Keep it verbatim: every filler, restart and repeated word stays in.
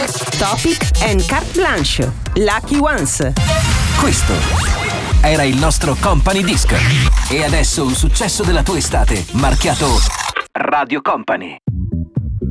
Topic and Carte Blanche. Lucky Ones. Questo era il nostro Company Disc. E adesso un successo della tua estate, marchiato Radio Company.